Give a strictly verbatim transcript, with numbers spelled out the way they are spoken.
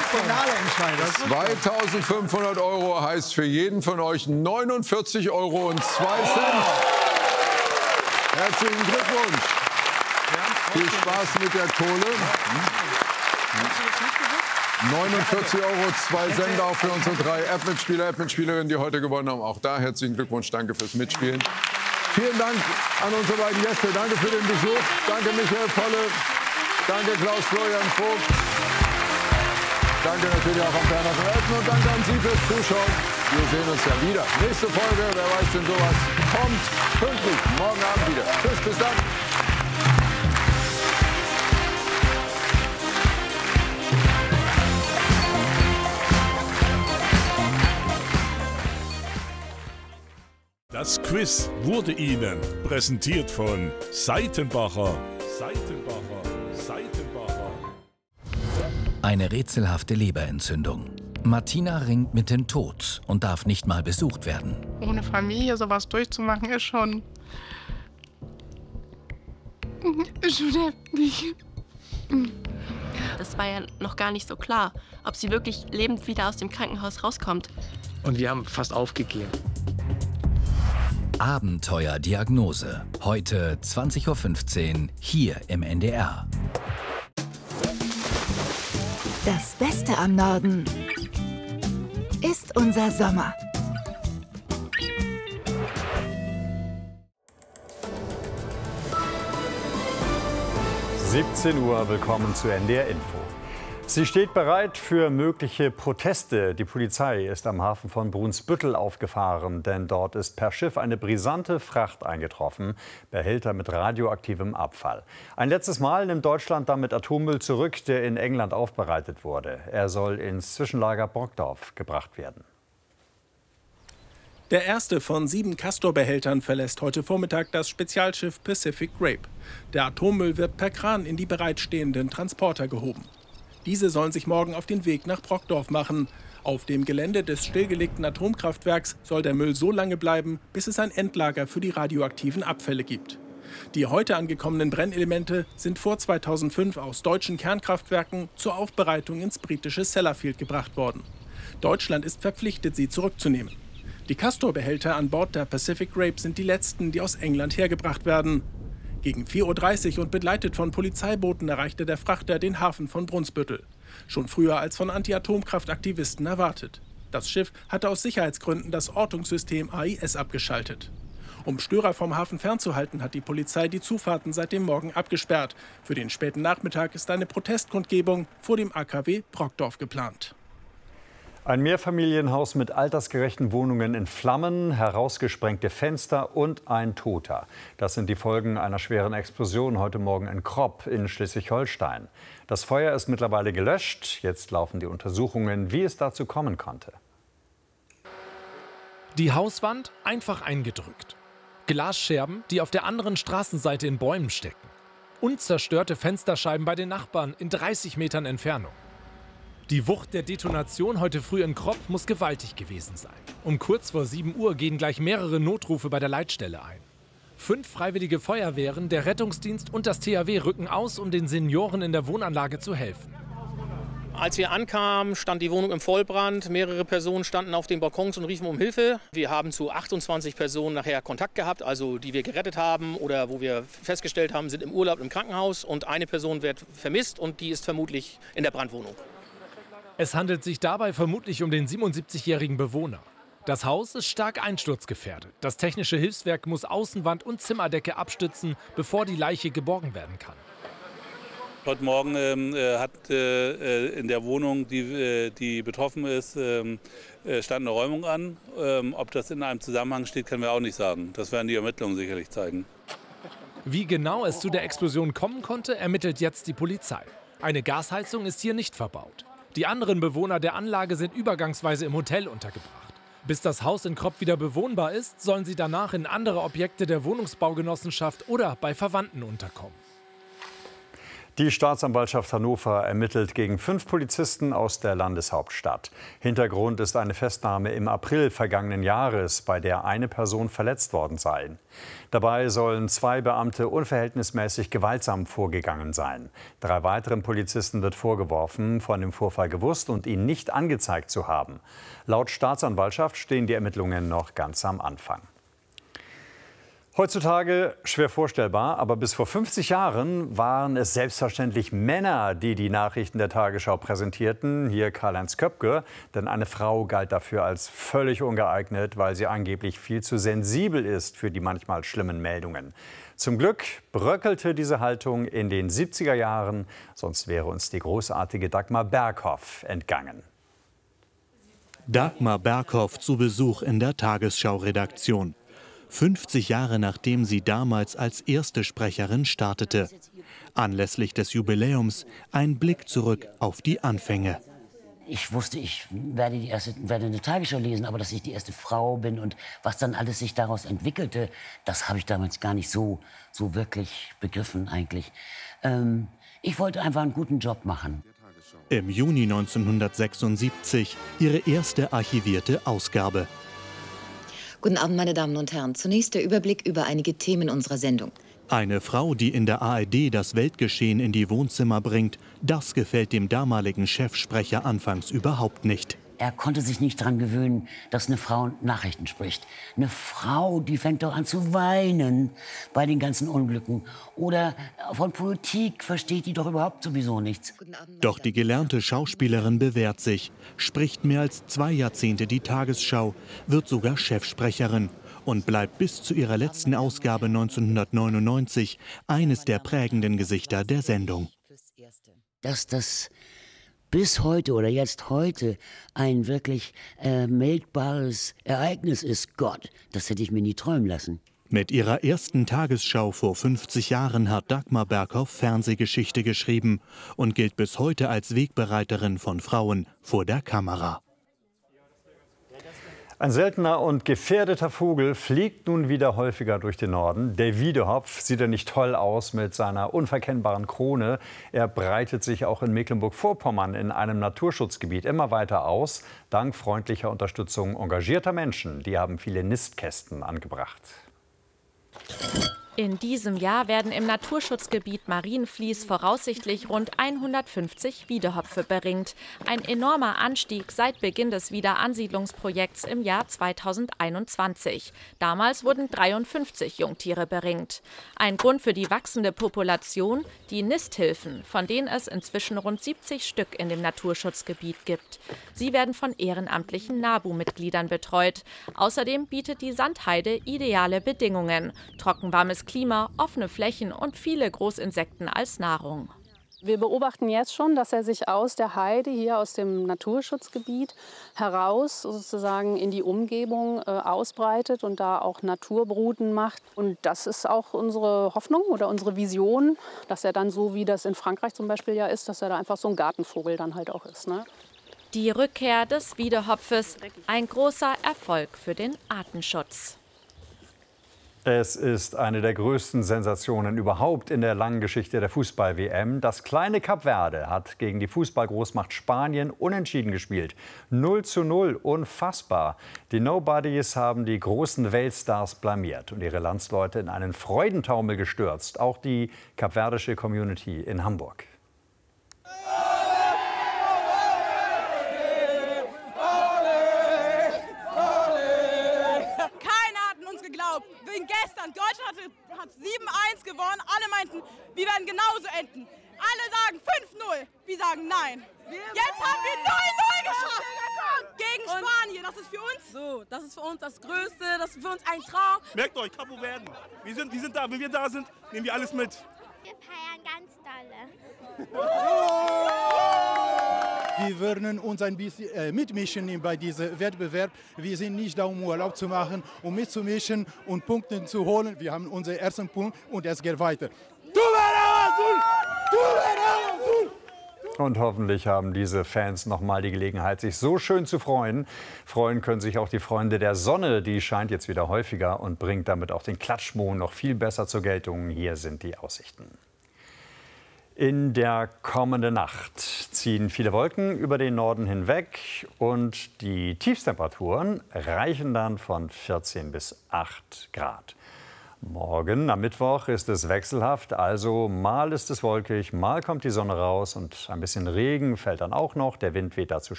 finale Entscheidung. zweitausendfünfhundert Euro heißt für jeden von euch neunundvierzig Euro und zwei Cent. Herzlichen Glückwunsch. Viel Spaß mit der Kohle. neunundvierzig Euro, zwei Cent auch für unsere drei App-Mitspieler, App-Mitspielerinnen, die heute gewonnen haben. Auch da herzlichen Glückwunsch, danke fürs Mitspielen. Vielen Dank an unsere beiden Gäste, danke für den Besuch. Danke Michael Polle, danke Klaus-Florian Vogt. Danke natürlich auch an Bernhard von Elfen und danke an Sie fürs Zuschauen. Wir sehen uns ja wieder. Nächste Folge, wer weiß denn sowas, kommt pünktlich morgen Abend wieder. Tschüss, bis dann. Das Quiz wurde Ihnen präsentiert von Seitenbacher. Seitenbacher. Seitenbacher. Eine rätselhafte Leberentzündung. Martina ringt mit dem Tod und darf nicht mal besucht werden. Ohne Familie sowas durchzumachen, ist schon... ist schon heftig. Es war ja noch gar nicht so klar, ob sie wirklich lebend wieder aus dem Krankenhaus rauskommt. Und wir haben fast aufgegeben. Abenteuerdiagnose. Heute zwanzig Uhr fünfzehn hier im N D R. Das Beste am Norden ist unser Sommer. siebzehn Uhr, willkommen zu N D R Info. Sie steht bereit für mögliche Proteste. Die Polizei ist am Hafen von Brunsbüttel aufgefahren, denn dort ist per Schiff eine brisante Fracht eingetroffen, Behälter mit radioaktivem Abfall. Ein letztes Mal nimmt Deutschland damit Atommüll zurück, der in England aufbereitet wurde. Er soll ins Zwischenlager Brockdorf gebracht werden. Der erste von sieben Castor-Behältern verlässt heute Vormittag das Spezialschiff Pacific Grape. Der Atommüll wird per Kran in die bereitstehenden Transporter gehoben. Diese sollen sich morgen auf den Weg nach Brockdorf machen. Auf dem Gelände des stillgelegten Atomkraftwerks soll der Müll so lange bleiben, bis es ein Endlager für die radioaktiven Abfälle gibt. Die heute angekommenen Brennelemente sind vor zweitausendfünf aus deutschen Kernkraftwerken zur Aufbereitung ins britische Sellafield gebracht worden. Deutschland ist verpflichtet, sie zurückzunehmen. Die Castor-Behälter an Bord der Pacific Grape sind die letzten, die aus England hergebracht werden. Gegen vier Uhr dreißig und begleitet von Polizeibooten erreichte der Frachter den Hafen von Brunsbüttel. Schon früher als von Anti-Atomkraft-Aktivisten erwartet. Das Schiff hatte aus Sicherheitsgründen das Ortungssystem A I S abgeschaltet. Um Störer vom Hafen fernzuhalten, hat die Polizei die Zufahrten seit dem Morgen abgesperrt. Für den späten Nachmittag ist eine Protestkundgebung vor dem A K W Brockdorf geplant. Ein Mehrfamilienhaus mit altersgerechten Wohnungen in Flammen, herausgesprengte Fenster und ein Toter. Das sind die Folgen einer schweren Explosion heute Morgen in Kropp in Schleswig-Holstein. Das Feuer ist mittlerweile gelöscht. Jetzt laufen die Untersuchungen, wie es dazu kommen konnte. Die Hauswand einfach eingedrückt. Glasscherben, die auf der anderen Straßenseite in Bäumen stecken. Und zerstörte Fensterscheiben bei den Nachbarn in dreißig Metern Entfernung. Die Wucht der Detonation heute früh in Kropp muss gewaltig gewesen sein. Um kurz vor sieben Uhr gehen gleich mehrere Notrufe bei der Leitstelle ein. Fünf freiwillige Feuerwehren, der Rettungsdienst und das T H W rücken aus, um den Senioren in der Wohnanlage zu helfen. Als wir ankamen, stand die Wohnung im Vollbrand. Mehrere Personen standen auf den Balkons und riefen um Hilfe. Wir haben zu achtundzwanzig Personen nachher Kontakt gehabt, also die wir gerettet haben oder wo wir festgestellt haben, sind im Urlaub im Krankenhaus. Und eine Person wird vermisst und die ist vermutlich in der Brandwohnung. Es handelt sich dabei vermutlich um den siebenundsiebzigjährigen Bewohner. Das Haus ist stark einsturzgefährdet. Das technische Hilfswerk muss Außenwand und Zimmerdecke abstützen, bevor die Leiche geborgen werden kann. Heute Morgen äh, hat äh, in der Wohnung, die, äh, die betroffen ist, äh, stand eine Räumung an. Ähm, ob das in einem Zusammenhang steht, können wir auch nicht sagen. Das werden die Ermittlungen sicherlich zeigen. Wie genau es zu der Explosion kommen konnte, ermittelt jetzt die Polizei. Eine Gasheizung ist hier nicht verbaut. Die anderen Bewohner der Anlage sind übergangsweise im Hotel untergebracht. Bis das Haus in Kropp wieder bewohnbar ist, sollen sie danach in andere Objekte der Wohnungsbaugenossenschaft oder bei Verwandten unterkommen. Die Staatsanwaltschaft Hannover ermittelt gegen fünf Polizisten aus der Landeshauptstadt. Hintergrund ist eine Festnahme im April vergangenen Jahres, bei der eine Person verletzt worden sei. Dabei sollen zwei Beamte unverhältnismäßig gewaltsam vorgegangen sein. Drei weiteren Polizisten wird vorgeworfen, von dem Vorfall gewusst und ihn nicht angezeigt zu haben. Laut Staatsanwaltschaft stehen die Ermittlungen noch ganz am Anfang. Heutzutage schwer vorstellbar, aber bis vor fünfzig Jahren waren es selbstverständlich Männer, die die Nachrichten der Tagesschau präsentierten. Hier Karl-Heinz Köpke, denn eine Frau galt dafür als völlig ungeeignet, weil sie angeblich viel zu sensibel ist für die manchmal schlimmen Meldungen. Zum Glück bröckelte diese Haltung in den siebziger Jahren, sonst wäre uns die großartige Dagmar Berghoff entgangen. Dagmar Berghoff zu Besuch in der Tagesschau-Redaktion. fünfzig Jahre nachdem sie damals als erste Sprecherin startete. Anlässlich des Jubiläums ein Blick zurück auf die Anfänge. Ich wusste, ich werde, die erste, werde eine Tagesschau lesen, aber dass ich die erste Frau bin und was dann alles sich daraus entwickelte, das habe ich damals gar nicht so, so wirklich begriffen eigentlich. Ähm, ich wollte einfach einen guten Job machen. Im Juni neunzehnhundertsechsundsiebzig ihre erste archivierte Ausgabe. Guten Abend, meine Damen und Herren. Zunächst der Überblick über einige Themen unserer Sendung. Eine Frau, die in der A R D das Weltgeschehen in die Wohnzimmer bringt, das gefällt dem damaligen Chefsprecher anfangs überhaupt nicht. Er konnte sich nicht daran gewöhnen, dass eine Frau Nachrichten spricht. Eine Frau, die fängt doch an zu weinen bei den ganzen Unglücken. Oder von Politik versteht die doch überhaupt sowieso nichts. Doch die gelernte Schauspielerin bewährt sich, spricht mehr als zwei Jahrzehnte die Tagesschau, wird sogar Chefsprecherin und bleibt bis zu ihrer letzten Ausgabe neunzehnhundertneunundneunzig eines der prägenden Gesichter der Sendung. Dass das bis heute oder jetzt heute ein wirklich äh, meldbares Ereignis ist, Gott, das hätte ich mir nie träumen lassen. Mit ihrer ersten Tagesschau vor fünfzig Jahren hat Dagmar Berghoff Fernsehgeschichte geschrieben und gilt bis heute als Wegbereiterin von Frauen vor der Kamera. Ein seltener und gefährdeter Vogel fliegt nun wieder häufiger durch den Norden. Der Wiedehopf sieht ja nicht toll aus mit seiner unverkennbaren Krone. Er breitet sich auch in Mecklenburg-Vorpommern in einem Naturschutzgebiet immer weiter aus. Dank freundlicher Unterstützung engagierter Menschen. Die haben viele Nistkästen angebracht. In diesem Jahr werden im Naturschutzgebiet Marienfließ voraussichtlich rund hundertfünfzig Wiedehopfe beringt. Ein enormer Anstieg seit Beginn des Wiederansiedlungsprojekts im Jahr zweitausendeinundzwanzig. Damals wurden dreiundfünfzig Jungtiere beringt. Ein Grund für die wachsende Population: die Nisthilfen, von denen es inzwischen rund siebzig Stück in dem Naturschutzgebiet gibt. Sie werden von ehrenamtlichen NABU-Mitgliedern betreut. Außerdem bietet die Sandheide ideale Bedingungen: trockenwarmes Klima, offene Flächen und viele Großinsekten als Nahrung. Wir beobachten jetzt schon, dass er sich aus der Heide, hier aus dem Naturschutzgebiet, heraus sozusagen in die Umgebung äh, ausbreitet und da auch Naturbruten macht. Und das ist auch unsere Hoffnung oder unsere Vision, dass er dann so, wie das in Frankreich zum Beispiel ja ist, dass er da einfach so ein Gartenvogel dann halt auch ist, ne? Die Rückkehr des Wiedehopfes, ein großer Erfolg für den Artenschutz. Es ist eine der größten Sensationen überhaupt in der langen Geschichte der Fußball-W M. Das kleine Kap Verde hat gegen die Fußballgroßmacht Spanien unentschieden gespielt. null zu null, unfassbar. Die Nobodies haben die großen Weltstars blamiert und ihre Landsleute in einen Freudentaumel gestürzt. Auch die kapverdische Community in Hamburg. Gestern, Deutschland hat, hat sieben eins gewonnen, alle meinten, wir werden genauso enden. Alle sagen fünf null, wir sagen nein. Jetzt haben wir null null geschafft gegen Spanien, das ist für uns so, das ist für uns das Größte, das ist für uns ein Traum. Merkt euch, Capo Verde, wir sind, wir sind da, wenn wir da sind, nehmen wir alles mit. Wir feiern ganz dolle. Wir würden uns ein bisschen äh, mitmischen bei diesem Wettbewerb. Wir sind nicht da, um Urlaub zu machen, um mitzumischen und Punkte zu holen. Wir haben unseren ersten Punkt und es geht weiter. Und hoffentlich haben diese Fans noch mal die Gelegenheit, sich so schön zu freuen. Freuen können sich auch die Freunde der Sonne. Die scheint jetzt wieder häufiger und bringt damit auch den Klatschmohn noch viel besser zur Geltung. Hier sind die Aussichten. In der kommenden Nacht ziehen viele Wolken über den Norden hinweg und die Tiefstemperaturen reichen dann von vierzehn bis acht Grad. Morgen am Mittwoch ist es wechselhaft, also mal ist es wolkig, mal kommt die Sonne raus und ein bisschen Regen fällt dann auch noch. Der Wind weht dazu